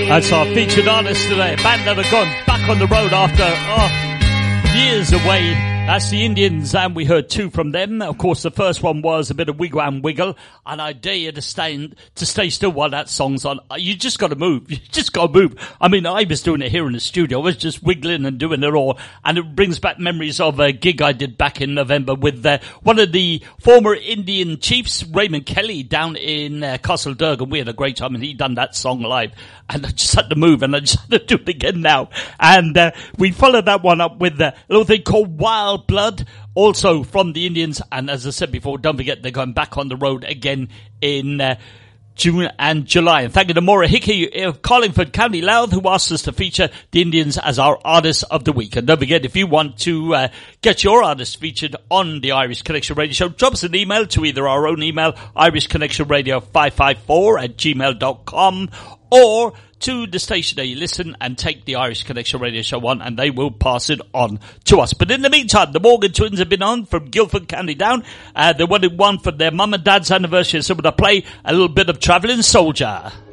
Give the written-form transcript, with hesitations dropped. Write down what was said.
That's our featured artist today. A band that have gone back on the road after years away. That's the Indians, and we heard two from them. Of course, the first one was a bit of Wiggle and Wiggle, and I dare you to stay still while that song's on. You just got to move. You just got to move. I mean, I was doing it here in the studio. I was just wiggling and doing it all, and it brings back memories of a gig I did back in November with one of the former Indian chiefs, Raymond Kelly, down in Castle Durgan. We had a great time, and he done that song live, and I just had to move, and I just had to do it again now. And we followed that one up with a little thing called Wild Blood, also from the Indians. And as I said before, don't forget they're going back on the road again in June and July. And thank you to Maura Hickey of Carlingford, County Louth, who asked us to feature the Indians as our Artist of the Week. And don't forget, if you want to get your artist featured on the Irish Connection Radio Show, drop us an email to either our own email, irishconnectionradio554@gmail.com, or to the station that you listen and take the Irish Connection Radio Show on, and they will pass it on to us. But in the meantime, the Morgan Twins have been on from Guildford, County Down. They wanted one for their mum and dad's anniversary, so we're going to play a little bit of Travelling Soldier.